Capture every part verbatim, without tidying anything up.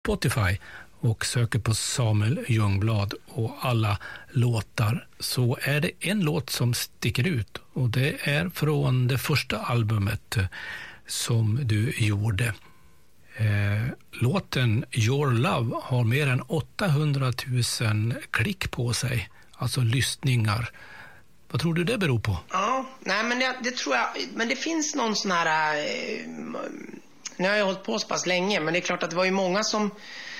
Spotify och söker på Samuel Ljungblad och alla låtar, så är det en låt som sticker ut, och det är från det första albumet som du gjorde. Eh, låten Your Love har mer än åttahundratusen klick på sig, alltså lyssningar. Vad tror du det beror på? Ja, nej men det, det tror jag, men det finns någon sån här, eh, nu har jag hållit på så pass länge, men det är klart att det var ju många som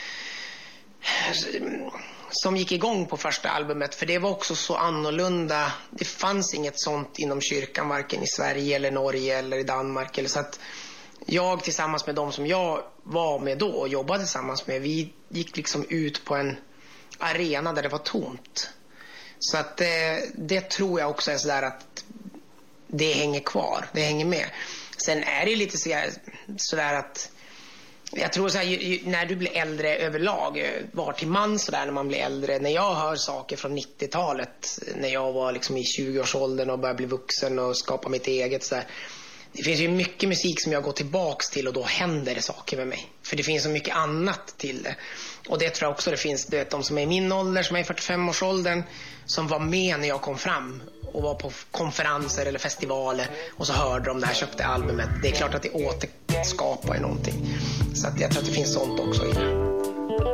som gick igång på första albumet, för det var också så annorlunda. Det fanns inget sånt inom kyrkan, varken i Sverige eller Norge eller i Danmark, eller så att jag tillsammans med de som jag var med då och jobbade tillsammans med, vi gick liksom ut på en arena där det var tomt. Så att det, det tror jag också är sådär att det hänger kvar, det hänger med. Sen är det lite sådär, sådär att jag tror så här, ju, ju, när du blir äldre överlag, var till man sådär när man blir äldre, när jag hör saker från nittiotalet, när jag var liksom i tjugoårsåldern och började bli vuxen och skapa mitt eget så där, det finns ju mycket musik som jag går tillbaks till och då händer det saker med mig. För det finns så mycket annat till det. Och det tror jag också det finns, du vet, de som är i min ålder, som är i fyrtiofem-årsåldern, som var med när jag kom fram och var på konferenser eller festivaler och så hörde de det här, köpte albumet. Det är klart att det återskapar någonting. Så att jag tror att det finns sånt också i det.